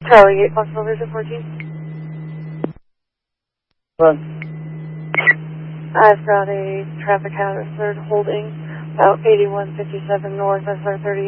Charlie 8, Foxtrot Vision 14. Run. I've got a traffic hazard holding about 8157 north SR38.